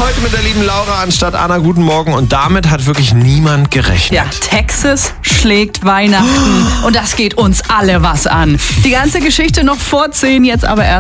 Heute mit der lieben Laura anstatt Anna. Guten Morgen. Und damit hat wirklich niemand gerechnet. Ja, Texas schlägt Weihnachten. Und das geht uns alle was an. Die ganze Geschichte noch vor 10, jetzt aber erst